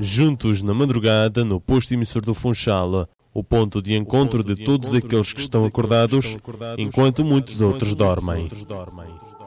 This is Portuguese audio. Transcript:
juntos na madrugada no posto emissor do Funchal, o ponto de encontro de todos aqueles que estão acordados, enquanto muitos outros dormem.